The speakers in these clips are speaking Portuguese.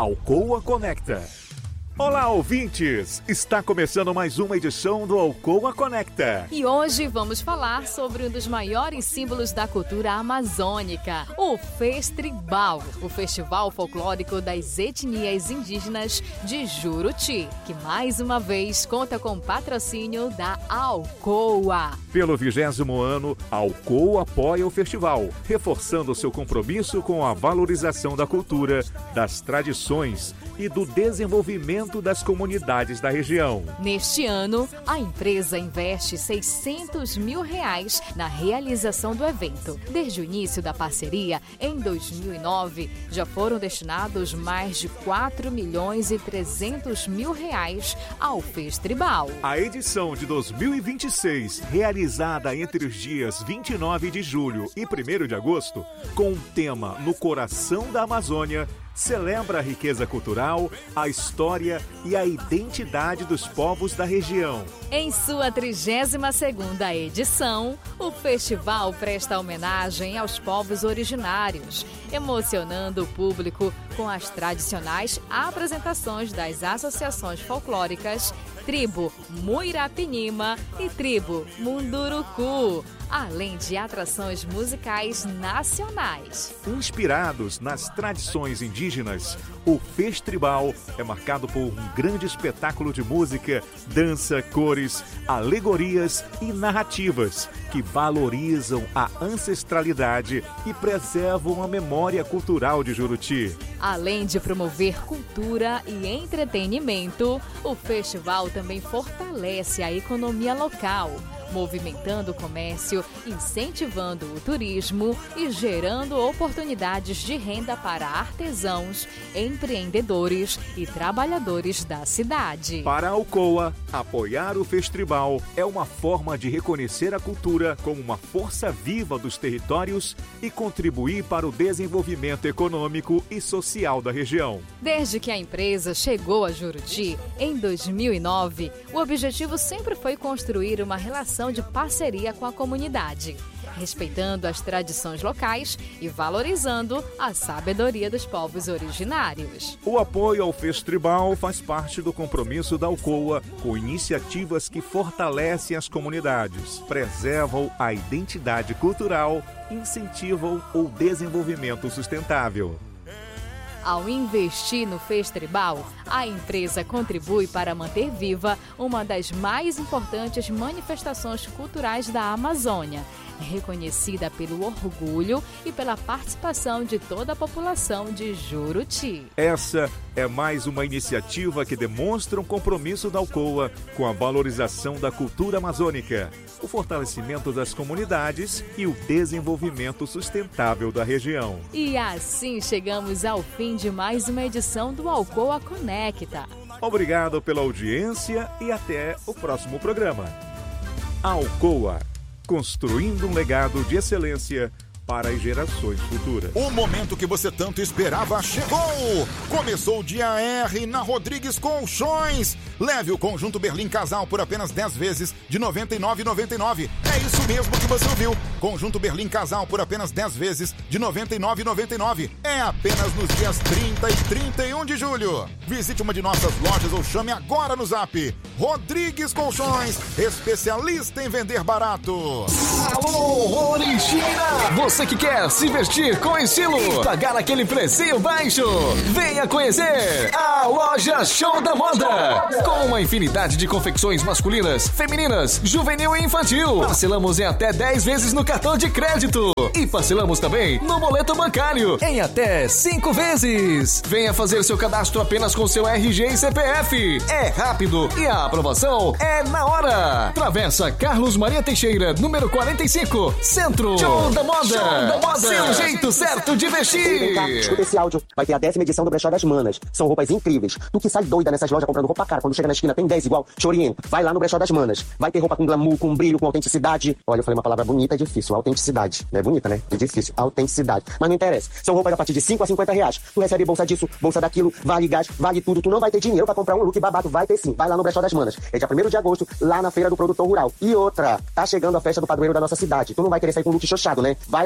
Alcoa Conecta. Olá, ouvintes! Está começando mais uma edição do Alcoa Conecta. E hoje vamos falar sobre um dos maiores símbolos da cultura amazônica, o Festribal, o festival folclórico das etnias indígenas de Juruti, que mais uma vez conta com patrocínio da Alcoa. Pelo 20º ano, a Alcoa apoia o festival, reforçando seu compromisso com a valorização da cultura, das tradições e do desenvolvimento das comunidades da região. Neste ano, a empresa investe R$600 mil na realização do evento. Desde o início da parceria, em 2009, já foram destinados mais de R$4.300.000 ao Festribal. A edição de 2026, realizada entre os dias 29 de julho e 1º de agosto, com o tema No Coração da Amazônia, celebra a riqueza cultural, a história e a identidade dos povos da região. Em sua 32ª edição, o festival presta homenagem aos povos originários, emocionando o público com as tradicionais apresentações das associações folclóricas Tribo Muirapinima e Tribo Munduruku, além de atrações musicais nacionais. Inspirados nas tradições indígenas, o Festribal é marcado por um grande espetáculo de música, dança, cores, alegorias e narrativas que valorizam a ancestralidade e preservam a memória cultural de Juruti. Além de promover cultura e entretenimento, o festival também fortalece a economia local, movimentando o comércio, incentivando o turismo e gerando oportunidades de renda para artesãos, empreendedores e trabalhadores da cidade. Para a Alcoa, apoiar o Festribal é uma forma de reconhecer a cultura como uma força viva dos territórios e contribuir para o desenvolvimento econômico e social da região. Desde que a empresa chegou a Juruti, em 2009, o objetivo sempre foi construir uma relação de parceria com a comunidade, respeitando as tradições locais e valorizando a sabedoria dos povos originários. O apoio ao Festribal faz parte do compromisso da Alcoa com iniciativas que fortalecem as comunidades, preservam a identidade cultural e incentivam o desenvolvimento sustentável. Ao investir no Festribal, a empresa contribui para manter viva uma das mais importantes manifestações culturais da Amazônia, reconhecida pelo orgulho e pela participação de toda a população de Juruti. Essa é mais uma iniciativa que demonstra um compromisso da Alcoa com a valorização da cultura amazônica, o fortalecimento das comunidades e o desenvolvimento sustentável da região. E assim chegamos ao fim de mais uma edição do Alcoa Conecta. Obrigado pela audiência e até o próximo programa. Alcoa, construindo um legado de excelência para as gerações futuras. O momento que você tanto esperava chegou! Começou o dia R na Rodrigues Colchões. Leve o conjunto Berlim Casal por apenas 10 vezes de R$ 99,99. É isso mesmo que você ouviu. Conjunto Berlim Casal por apenas 10 vezes de R$ 99,99. É apenas nos dias 30 e 31 de julho. Visite uma de nossas lojas ou chame agora no Zap. Rodrigues Colchões, especialista em vender barato. Alô, Orixina! Você que quer se vestir com estilo e pagar aquele precinho baixo, venha conhecer a Loja Show da Moda. Com uma infinidade de confecções masculinas, femininas, juvenil e infantil. Parcelamos em até 10 vezes no cartão de crédito. E parcelamos também no boleto bancário em até 5 vezes. Venha fazer seu cadastro apenas com seu RG e CPF. É rápido e a aprovação é na hora. Travessa Carlos Maria Teixeira, número 45, Centro. Show da Moda. Show da Moda. Seu jeito certo de vestir. Escuta esse áudio. Vai ter a 10ª edição do Brechó das Manas. São roupas incríveis. Tu que sai doida nessas lojas comprando roupa cara. Quando chega na esquina tem 10 igual. Te oriento. Vai lá no Brechó das Manas. Vai ter roupa com glamour, com brilho, com autenticidade. Olha, eu falei uma palavra bonita, é difícil. Autenticidade. Não é bonita, né? É difícil. Autenticidade. Mas não interessa. São roupas a partir de 5 a 50 reais. Tu recebe bolsa disso, bolsa daquilo, vale gás, vale tudo. Tu não vai ter dinheiro pra comprar um look babado. Vai ter sim. Vai lá no Brechó das Manas. É dia 1º de agosto, lá na Feira do Produtor Rural. E outra, tá chegando a festa do padroeiro da nossa cidade. Tu não vai querer sair com um look xoxado, né? Vai lá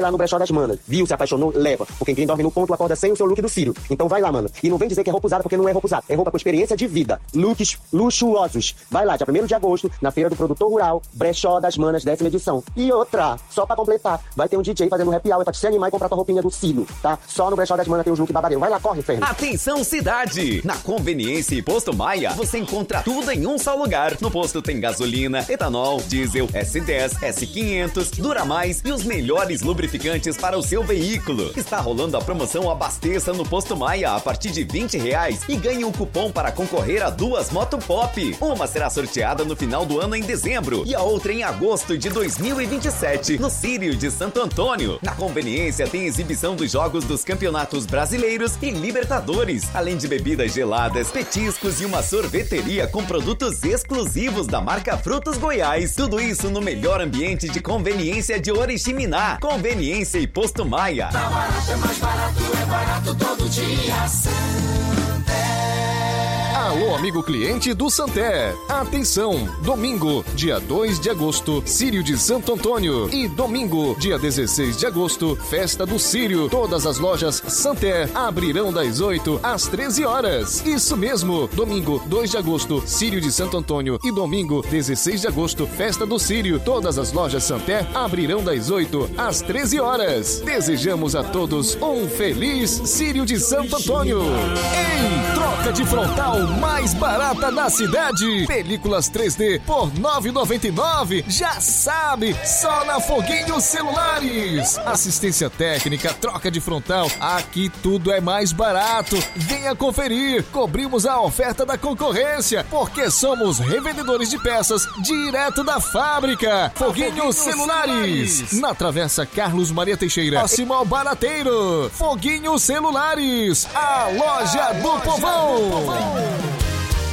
lá no Brechó das Manas. Viu, se apaixonou, leva. Porque quem dorme no ponto acorda sem o seu look do Círio. Então vai lá, mano. E não vem dizer que é roupa usada, porque não é roupa usada. É roupa com experiência de vida. Looks luxuosos. Vai lá, dia 1º de agosto, na Feira do Produtor Rural, Brechó das Manas, 10ª edição. E outra, só pra completar, vai ter um DJ fazendo um happy hour pra te se animar e comprar tua roupinha do Círio, tá? Só no Brechó das Manas tem os look babadeiro. Vai lá, corre, Ferro. Atenção, cidade! Na Conveniência e Posto Maia, você encontra tudo em um só lugar. No posto tem gasolina, etanol, diesel, S10, S500, Dura Mais e os melhores lubrificantes para o seu veículo. Está rolando a promoção Abasteça no Posto Maia a partir de R$20 e ganhe um cupom para concorrer a 2 Moto Pop. Uma será sorteada no final do ano em dezembro e a outra em agosto de 2027 no Círio de Santo Antônio. Na Conveniência tem exibição dos jogos dos campeonatos brasileiros e Libertadores, além de bebidas geladas, petiscos e uma sorveteria com produtos exclusivos da marca Frutos Goiás. Tudo isso no melhor ambiente de conveniência de Oriximiná. Conveniência e Posto Maia. Tá barato, é mais barato, é barato todo dia. Alô, amigo cliente do Santé. Atenção, domingo, dia 2 de agosto, Círio de Santo Antônio. E domingo, dia 16 de agosto, Festa do Círio. Todas as lojas Santé abrirão das 8 às 13 horas. Isso mesmo, domingo, 2 de agosto, Círio de Santo Antônio. E domingo, 16 de agosto, Festa do Círio. Todas as lojas Santé abrirão das 8 às 13 horas. Desejamos a todos um feliz Círio de Santo Antônio. Em troca de frontal mais barata da cidade. Películas 3D por R$ 9,99. Já sabe, só na Foguinho Celulares. Assistência técnica, troca de frontal. Aqui tudo é mais barato. Venha conferir. Cobrimos a oferta da concorrência, porque somos revendedores de peças direto da fábrica. Foguinho Celulares. Na Travessa Carlos Maria Teixeira, próximo ao Barateiro. Foguinho Celulares, a loja do povão.